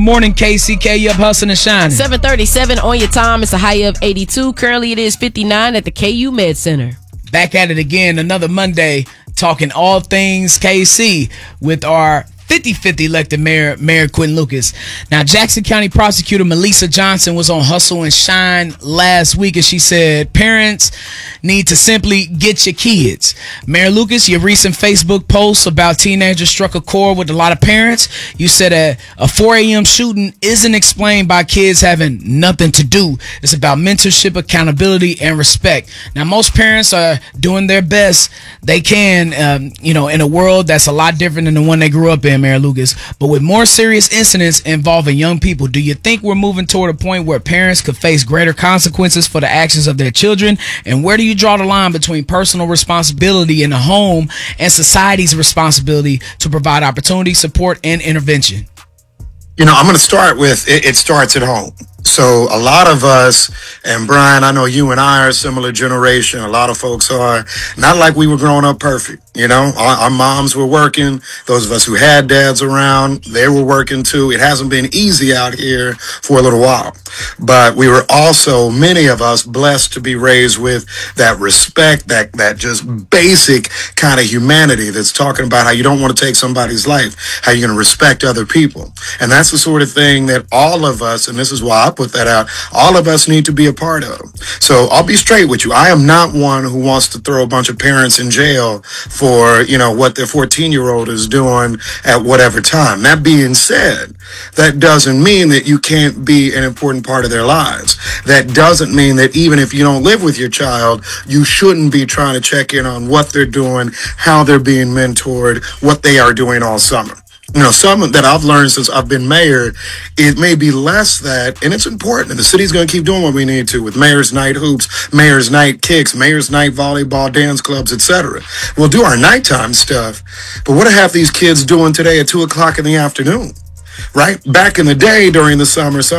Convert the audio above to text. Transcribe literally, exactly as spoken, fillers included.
morning, K C K. You up hustling and shining. seven thirty-seven on your time. It's a high of eighty-two. Currently, it is fifty-nine at the K U Med Center. Back at it again, another Monday, talking all things K C with our fifty-fifty elected mayor, Mayor Quinton Lucas. Now, Jackson County Prosecutor Melissa Johnson was on Hustle and Shine last week, and she said parents need to simply get your kids. Mayor Lucas, your recent Facebook post about teenagers struck a chord with a lot of parents. You said a, a four a.m. shooting isn't explained by kids having nothing to do. It's about mentorship, accountability, and respect. Now, most parents are doing their best they can, um, you know, in a world that's a lot different than the one they grew up in, Mayor Lucas. But with more serious incidents involving young people, do you think we're moving toward a point where parents could face greater consequences for the actions of their children? And where do you draw the line between personal responsibility in the home and society's responsibility to provide opportunity, support, and intervention? You know, I'm going to start with it, it starts at home. So a lot of us, and Brian, I know you and I are a similar generation. A lot of folks are. Not like we were growing up perfect. You know, our, our moms were working. Those of us who had dads around, they were working too. It hasn't been easy out here for a little while. But we were also, many of us, blessed to be raised with that respect, that, that just basic kind of humanity that's talking about how you don't want to take somebody's life, how you're going to respect other people. And that's the sort of thing that all of us, and this is why I put that out, all of us need to be a part of. So I'll be straight with you. I am not one who wants to throw a bunch of parents in jail for, you know, what their fourteen-year-old is doing at whatever time. That being said, that doesn't mean that you can't be an important part of their lives. That doesn't mean that even if you don't live with your child, you shouldn't be trying to check in on what they're doing, how they're being mentored, what they are doing all summer. You know, something that I've learned since I've been mayor, it may be less that, and it's important, and the city's going to keep doing what we need to with Mayor's Night Hoops, Mayor's Night Kicks, Mayor's Night Volleyball, dance clubs, et cetera. We'll do our nighttime stuff, but what are half these kids doing today at two o'clock in the afternoon, right? Back in the day during the summer, some